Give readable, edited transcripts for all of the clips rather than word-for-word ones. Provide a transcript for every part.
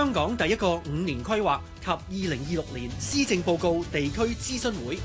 香港第一個5年規劃及2026年施政報告地區諮詢會。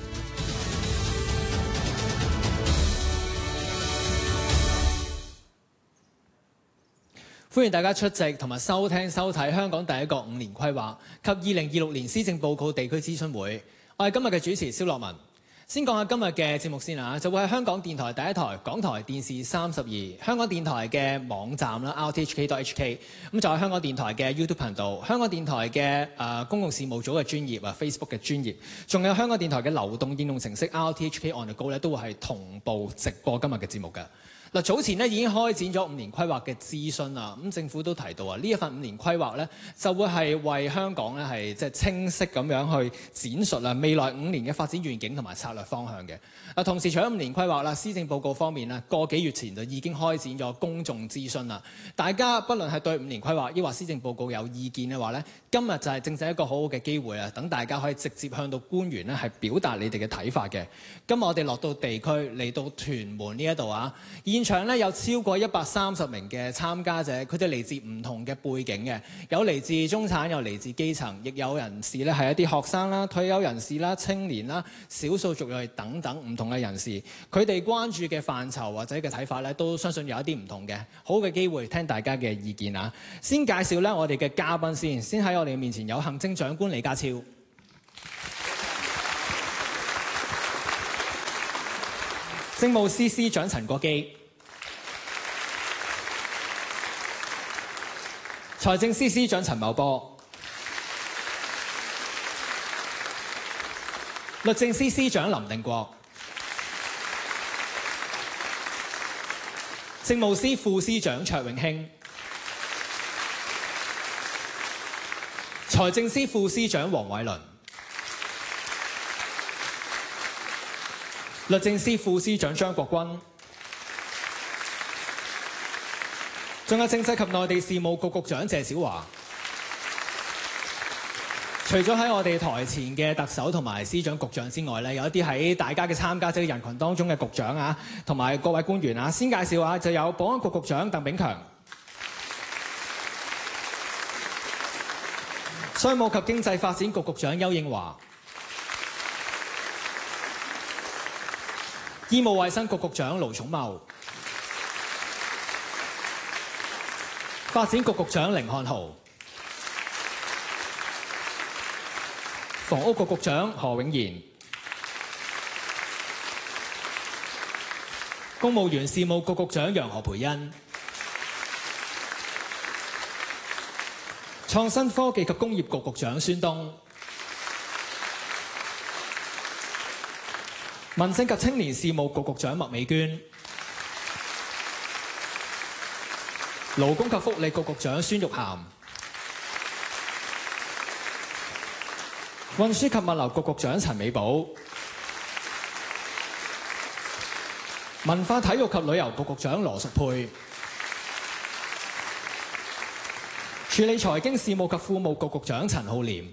歡迎大家出席同埋收聽收睇香港第一個5年規劃及2026年施政報告地區諮詢會。我係今日嘅主持蕭樂文。先講下今日嘅節目先啊，就會喺香港電台第一台、港台電視32、香港電台嘅網站啦 rthk.hk， 咁就係香港電台嘅 YouTube 頻道、香港電台嘅公共事務組嘅專頁啊 Facebook 嘅專頁，仲有香港電台嘅流動應用程式 rthk on the go 咧，都會係同步直播今日嘅節目嘅。嗱，早前咧已經開展咗5年規劃嘅諮詢啦，咁政府都提到啊，呢一份5年規劃咧就會係為香港咧係即係清晰咁樣去展述啦未來5年嘅發展願景同埋策略方向嘅。同時除咗5年規劃啦，施政報告方面咧，個幾月前就已經開展咗公眾諮詢啦。大家不論係對5年規劃抑或施政報告有意見嘅話咧，今日就係正正一個好好嘅機會啊，等大家可以直接向到官員咧係表達你哋嘅睇法嘅。今日我哋落到地區嚟到屯門呢一度啊，現場咧有超過130名嘅參加者，佢哋嚟自唔同嘅背景嘅，有嚟自中產，有嚟自基層，亦有人士咧係一啲學生啦、退休人士啦、青年啦、少數族裔等等唔同嘅人士，佢哋關注嘅範疇或者嘅睇法咧，都相信有一啲唔同嘅，好嘅機會聽大家嘅意見啊！先介紹咧我哋嘅嘉賓先喺我哋面前有行政長官李家超。政務司司長陳國基，財政司司長陳茂波，律政司司長林定國，政務司副司長卓永興，財政司副司長黃偉綸，律政司副司長張國軍，仲有政制及內地事務局局長謝小華。除咗喺我哋台前嘅特首同埋司長局長之外咧，有一啲喺大家嘅參加者人群當中嘅局長啊，同埋各位官員啊，先介紹下就有保安局局長鄧炳強、商務及經濟發展局局長丘應樺、醫務衛生局局長盧寵茂、發展局局長甯漢豪、房屋局局長何永賢、公務員事務局局長楊何蓓茵、創新科技及工業局局長孫東、民政及青年事務局局長麥美娟、勞工及福利局局長孫玉菡、運輸及物流局局長陳美寶、文化體育及旅遊局局長羅淑佩、處理財經事務及庫務局局長陳浩濂、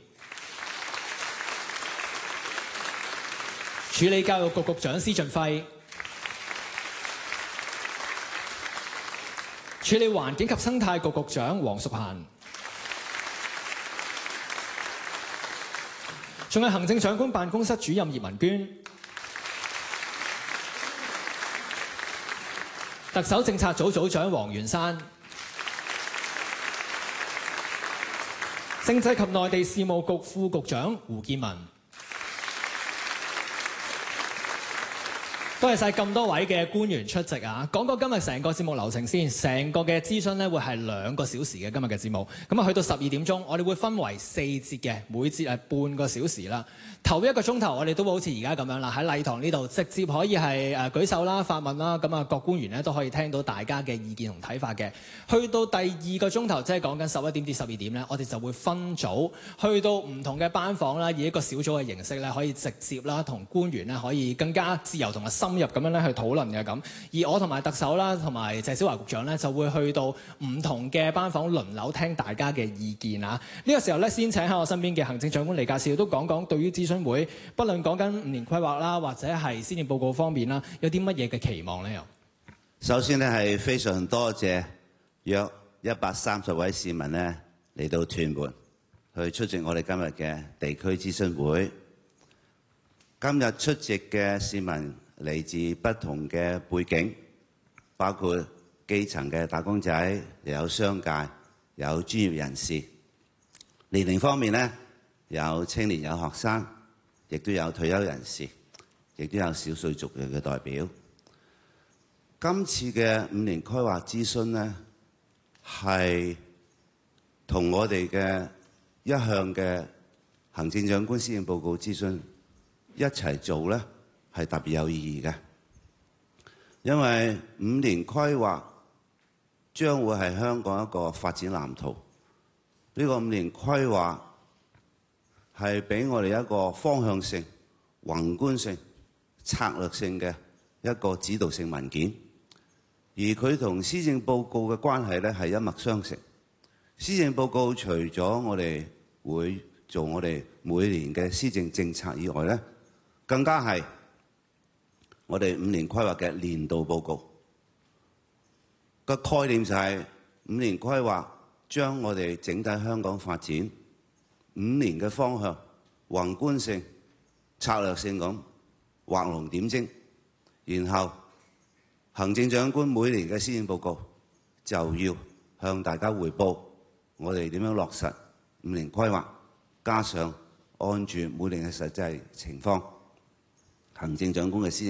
處理教育局局長施俊輝、處理環境及生態局局長黃淑嫻，仲有行政長官辦公室主任葉文娟、特首政策組組長黃元山、政制及內地事務局副局長胡建文。多謝晒咁多位嘅官員出席啊！講講今日成個節目流程先，成個嘅諮詢咧會係2個小時嘅今日嘅節目。咁啊去到12點鐘，我哋會分為4節嘅，每節係半個小時啦。頭1個鐘頭我哋都會好似而家咁樣啦，喺禮堂呢度直接可以係舉手啦、發問啦，咁啊各官員咧都可以聽到大家嘅意見同睇法嘅。去到第2個鐘頭，即係講緊11點至12點咧，我哋就會分組去到唔同嘅班房啦，以一個小組嘅形式咧，可以直接啦同官員咧可以更加自由同埋深入咁樣咧去討論嘅咁。而我同埋特首啦同埋謝小華局長咧就會去到唔同嘅班房輪流聽大家嘅意見啊！呢個時候咧，先請喺我身邊嘅行政長官李家超都講講對於諮詢會，不論講緊5年規劃啦，或者係施政報告方面啦，有啲乜嘢嘅期望咧？又首先咧係非常多謝約130位市民咧嚟到屯門， 去出席我哋今日嘅地區諮詢會。今日出席嘅市民嚟自不同嘅背景，包括基層嘅打工仔，又有商界，有專業人士。年齡方面呢，有青年，有學生，亦都有退休人士，亦都有少數族裔嘅代表。今次嘅5年規劃諮詢呢，係同我哋嘅一向嘅行政長官施政報告諮詢一齊做呢，係特別有意義嘅。因為5年規劃將會係香港一個發展藍圖。呢個5年規劃係俾我哋一個方向性、宏觀性、策略性嘅一個指導性文件。而佢同施政報告嘅關係呢，係一脈相承。施政報告除咗我哋會做我哋每年嘅施政政策以外呢，更加係我哋5年規劃嘅年度報告。個概念就係5年規劃將我哋整體香港發展5年嘅方向，宏觀性、策略性咁畫龍點睛，然後行政長官每年嘅施政報告就要向大家匯報我哋點樣落實5年規劃，加上按住每年嘅實際情況，行政長官嘅施政